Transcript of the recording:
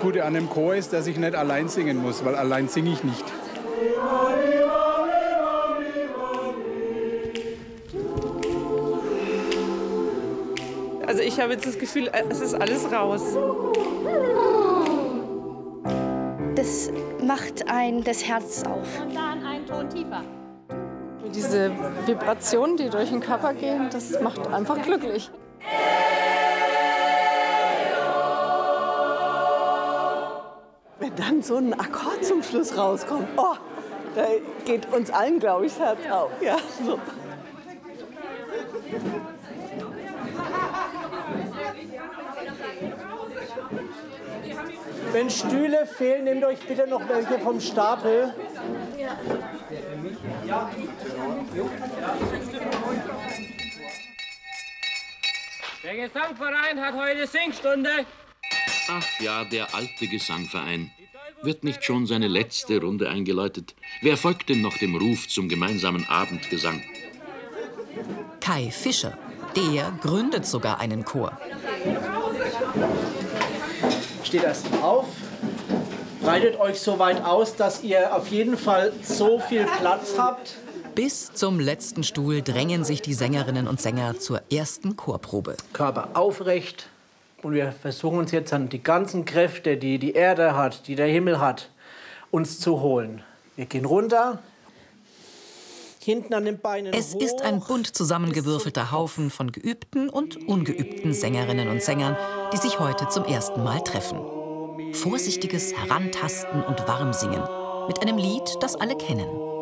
Gute an einem Chor ist, dass ich nicht allein singen muss, weil allein singe ich nicht. Also ich habe jetzt das Gefühl, es ist alles raus. Das macht das Herz auf. Und dann einen Ton tiefer. Diese Vibrationen, die durch den Körper gehen, das macht einfach glücklich. Wenn dann so ein Akkord zum Schluss rauskommt, oh, da geht uns allen, glaube ich, das Herz auf. Ja, so. Wenn Stühle fehlen, nehmt euch bitte noch welche vom Stapel. Der Gesangverein hat heute Singstunde. Ach ja, der alte Gesangverein. Wird nicht schon seine letzte Runde eingeläutet? Wer folgt denn noch dem Ruf zum gemeinsamen Abendgesang? Kai Fischer. Der gründet sogar einen Chor. Steht erst auf, breitet euch so weit aus, dass ihr auf jeden Fall so viel Platz habt. Bis zum letzten Stuhl drängen sich die Sängerinnen und Sänger zur ersten Chorprobe. Körper aufrecht und wir versuchen uns jetzt an die ganzen Kräfte, die die Erde hat, die der Himmel hat, uns zu holen. Wir gehen runter, hinten an den Beinen Es hoch. ist ein bunt zusammengewürfelter Haufen von geübten und ungeübten Sängerinnen und Sängern, die sich heute zum ersten Mal treffen. Vorsichtiges Herantasten und Warmsingen mit einem Lied, das alle kennen.